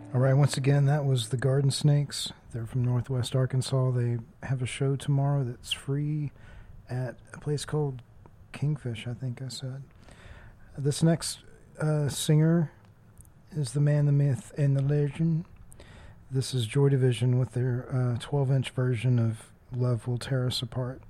All right, once again, that was the Garden Snakes. They're from Northwest Arkansas. They have a show tomorrow that's free at a place called Kingfish, I think I said. This next singer is the man, the myth, and the legend. This is Joy Division with their 12-inch version of Love Will Tear Us Apart.